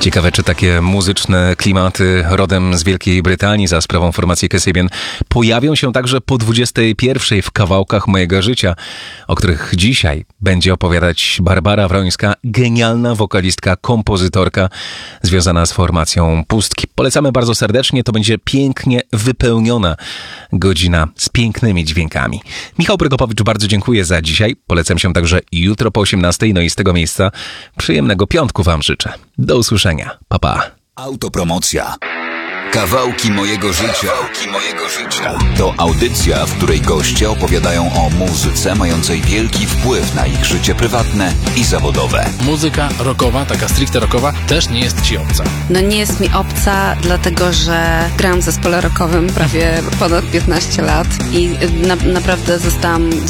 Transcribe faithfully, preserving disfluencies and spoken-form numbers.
Ciekawe, czy takie muzyczne klimaty rodem z Wielkiej Brytanii za sprawą formacji Kasabian pojawią się także po dwudziestej pierwszej w kawałkach mojego życia, o których dzisiaj będzie opowiadać Barbara Wrońska, genialna wokalistka, kompozytorka związana z formacją Pustki. Polecamy bardzo serdecznie, to będzie pięknie wypełniona godzina z pięknymi dźwiękami. Michał Prokopowicz, bardzo dziękuję za dzisiaj. Polecam się także jutro po osiemnastej, no i z tego miejsca przyjemnego piątku wam życzę. Do usłyszenia. Pa, pa. Autopromocja. Kawałki mojego życia. Kawałki mojego życia. To audycja, w której goście opowiadają o muzyce mającej wielki wpływ na ich życie prywatne i zawodowe. Muzyka rockowa, taka stricte rockowa, też nie jest ci obca. No nie jest mi obca, dlatego że grałam w zespole rockowym prawie ponad piętnaście lat i na, naprawdę zostałam